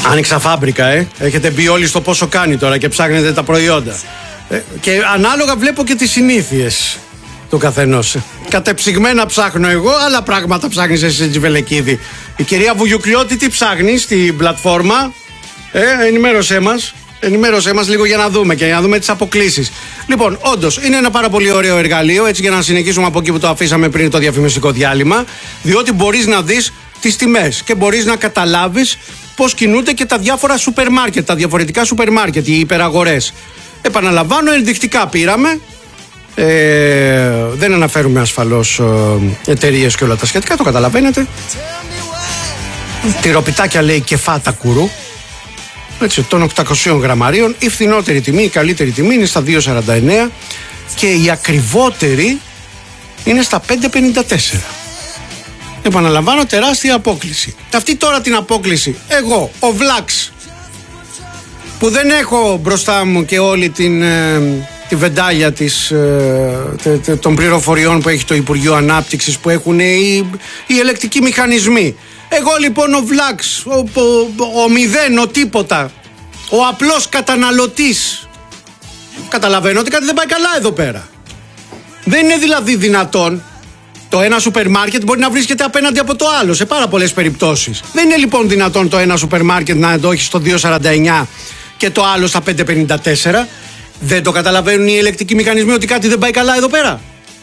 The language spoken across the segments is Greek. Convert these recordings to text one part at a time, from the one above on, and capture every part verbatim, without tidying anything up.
Άνοιξα φάμπρικα, ε. Έχετε μπει όλοι στο πόσο κάνει τώρα και ψάχνετε τα προϊόντα. Ε, και ανάλογα βλέπω και τις συνήθειες του καθενός. Κατεψυγμένα ψάχνω εγώ, άλλα πράγματα ψάχνεις εσύ, Τζιβελεκίδη. Η κυρία Βουγιουκλιώτη τι ψάχνει στην πλατφόρμα? Ε, ενημέρωσέ μας. Ενημέρωσέ μας λίγο για να δούμε και για να δούμε τις αποκλίσεις. Λοιπόν, όντως είναι ένα πάρα πολύ ωραίο εργαλείο, έτσι, για να συνεχίσουμε από εκεί που το αφήσαμε πριν το διαφημιστικό διάλειμμα. Διότι μπορείς να δεις τις τιμές και μπορείς να καταλάβεις πώς κινούνται και τα διάφορα σούπερ μάρκετ, τα διαφορετικά σούπερ μάρκετ, οι υπεραγορές. Επαναλαμβάνω, ενδεικτικά πήραμε. Ε, δεν αναφέρουμε ασφαλώς ε, εταιρείες και όλα τα σχετικά, το καταλαβαίνετε. Τυροπιτάκια λέει κεφάτα κουρού. Έτσι, των οκτακοσίων γραμμαρίων. Η φθηνότερη τιμή, η καλύτερη τιμή είναι στα δύο σαράντα εννέα και η ακριβότερη είναι στα πέντε πενήντα τέσσερα. Επαναλαμβάνω, τεράστια απόκληση. Αυτή τώρα την απόκληση, εγώ, ο Βλάξ, που δεν έχω μπροστά μου και όλη την, ε, τη βεντάλια της, ε, τε, τε, των πληροφοριών που έχει το Υπουργείο Ανάπτυξης, που έχουν οι, οι ελεκτικοί μηχανισμοί. Εγώ λοιπόν ο Βλάξ, ο, ο, ο μηδέν, ο τίποτα, ο απλός καταναλωτής, καταλαβαίνω ότι κάτι δεν πάει καλά εδώ πέρα. Δεν είναι δηλαδή δυνατόν το ένα σούπερ μάρκετ μπορεί να βρίσκεται απέναντι από το άλλο σε πάρα πολλές περιπτώσεις. Δεν είναι λοιπόν δυνατόν το ένα σούπερ μάρκετ να το έχει στο δύο σαράντα εννέα και το άλλο στα πέντε πενήντα τέσσερα. Δεν το καταλαβαίνουν οι ελεκτικοί μηχανισμοί ότι κάτι δεν πάει καλά εδώ πέρα?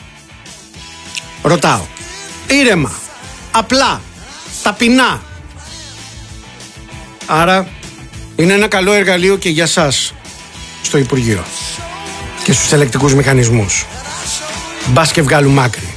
Ρωτάω. Ήρεμα, απλά, ταπεινά. Άρα είναι ένα καλό εργαλείο και για σας στο Υπουργείο και στους ελεκτικούς μηχανισμούς. Μπας και βγάλουμε άκρη.